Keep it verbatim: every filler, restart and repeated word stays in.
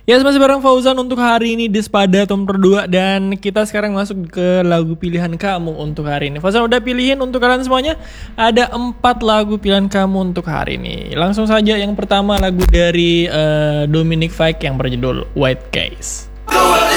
Ya, masih bareng Fauzan untuk hari ini di Spada nomor dua. Dan kita sekarang masuk ke lagu pilihan kamu untuk hari ini. Fauzan udah pilihin untuk kalian semuanya. Ada empat lagu pilihan kamu untuk hari ini. Langsung saja, yang pertama lagu dari uh, Dominic Fike yang berjudul White Case.